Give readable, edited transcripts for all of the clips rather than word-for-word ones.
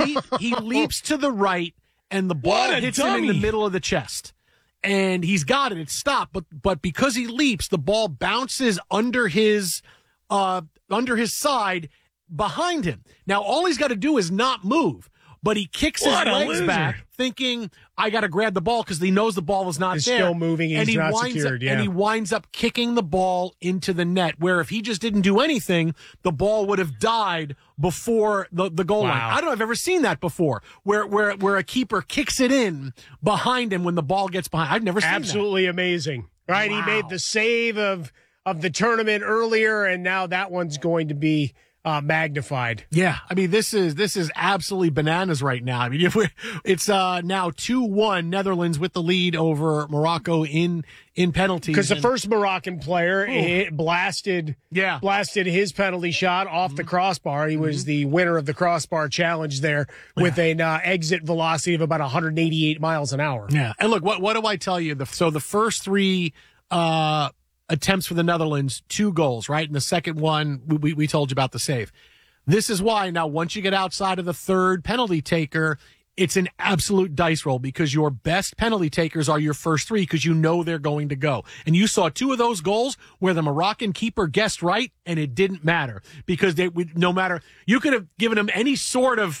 he leaps to the right, and the ball hits him in the middle of the chest. And he's got it. It's stopped. But because he leaps, the ball bounces under his side behind him. Now, all he's got to do is not move. But he kicks his legs back, thinking, I got to grab the ball because he knows the ball is not there. Still moving, he's not secured. And he winds up kicking the ball into the net, where if he just didn't do anything, the ball would have died before the goal line. I don't know if I've ever seen that before, where a keeper kicks it in behind him when the ball gets behind. I've never seen that. Absolutely amazing. Right? Wow. He made the save of the tournament earlier, and now that one's going to be magnified. Yeah, I mean, this is absolutely bananas right now. I mean, it's now 2-1 Netherlands with the lead over Morocco in penalties. Because the first Moroccan player blasted his penalty shot off the crossbar. He was the winner of the crossbar challenge there with an exit velocity of about 188 miles an hour. Yeah, and look, what do I tell you? So the first three attempts for the Netherlands, 2 goals, right? And the second one, we told you about the save. This is why now, once you get outside of the third penalty taker, it's an absolute dice roll, because your best penalty takers are your first 3, because you know they're going to go. And you saw 2 of those goals where the Moroccan keeper guessed right, and it didn't matter, because no matter, you could have given him any sort of,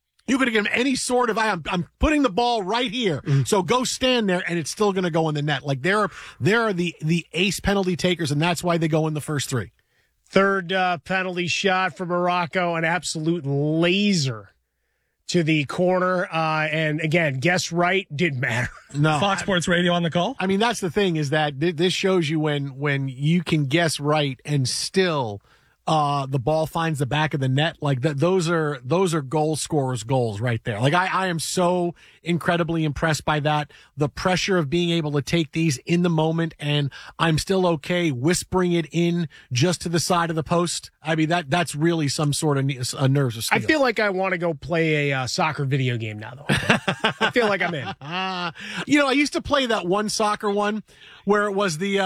I'm putting the ball right here, so go stand there, and it's still going to go in the net. Like, there are the ace penalty takers, and that's why they go in the first 3. Third penalty shot for Morocco, an absolute laser to the corner. And again, guess right, didn't matter. No, Fox Sports Radio on the call. I mean, that's the thing, is that this shows you when you can guess right and still the ball finds the back of the net. Like that, those are goal scorers' goals right there. Like I am so incredibly impressed by that. The pressure of being able to take these in the moment, and I'm still okay whispering it in just to the side of the post. I mean, that's really some sort of nerves of steel. I feel like I want to go play a soccer video game now, though. I feel like I'm in. I used to play that one soccer one where it was the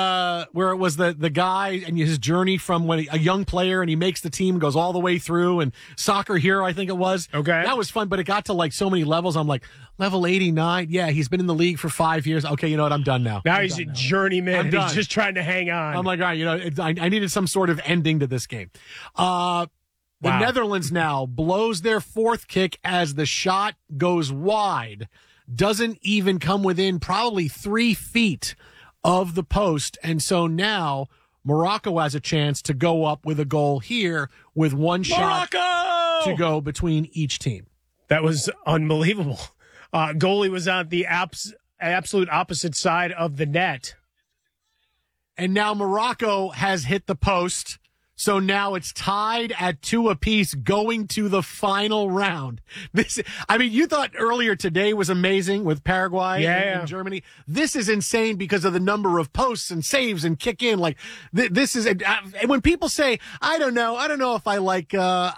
guy and his journey from when a young player, and he makes the team, goes all the way through, and Soccer Hero, I think it was. Okay. That was fun, but it got to like so many levels. I'm like, level 89. Yeah, he's been in the league for 5 years. Okay, you know what? I'm done now. Now he's a journeyman. He's just trying to hang on. I'm like, all right, I needed some sort of ending to this game. The Netherlands now blows their 4th kick as the shot goes wide. Doesn't even come within probably 3 feet of the post. And so now Morocco has a chance to go up with a goal here with one shot to go between each team. That was unbelievable. Goalie was on the absolute opposite side of the net. And now Morocco has hit the post. So now it's tied at 2 apiece going to the final round. You thought earlier today was amazing with Paraguay and Germany. This is insane because of the number of posts and saves and kick in. Like this is, and when people say, I don't know if I like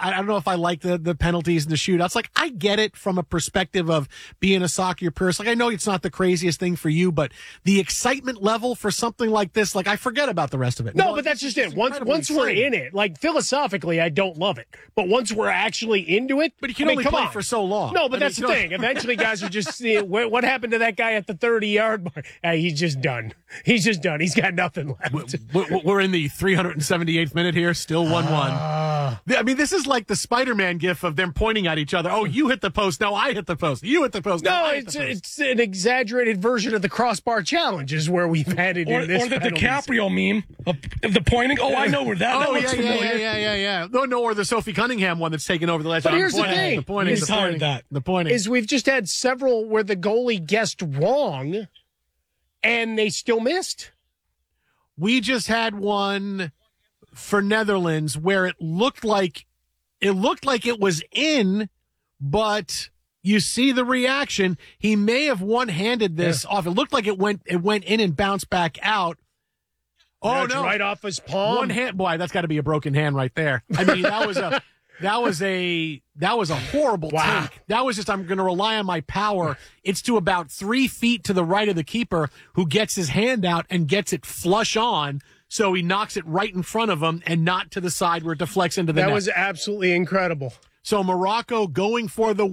the penalties and the shootouts. Like, I get it from a perspective of being a soccer person. Like, I know it's not the craziest thing for you, but the excitement level for something like this, like, I forget about the rest of it. No, but that's just it. Once we're in it, like, philosophically, I don't love it, but once we're actually into it, but you can only play for so long. No, but that's the thing. Eventually, guys are just what happened to that guy at the 30-yard mark? He's just done. He's got nothing left. We're in the 378th minute here, still 1-1. I mean, this is like the Spider-Man gif of them pointing at each other. Oh, you hit the post. No, I hit the post. You hit the post. No, it's an exaggerated version of the crossbar challenge is where we've had it in this. Or the DiCaprio meme of the pointing. Oh, I know where that looks familiar. Yeah. No, or the Sophie Cunningham one that's taken over the last. But here's the thing. The pointing is we've just had several where the goalie guessed wrong, and they still missed. We just had one for Netherlands where it looked like it was in, but you see the reaction. He may have one-handed this off. It looked like it went in and bounced back out. Oh, no. Right off his palm. One hand. Boy, that's got to be a broken hand right there. I mean, that was a horrible take. That was just, I'm going to rely on my power. It's to about 3 feet to the right of the keeper, who gets his hand out and gets it flush on. So he knocks it right in front of him and not to the side where it deflects into the net. That was absolutely incredible. So Morocco going for the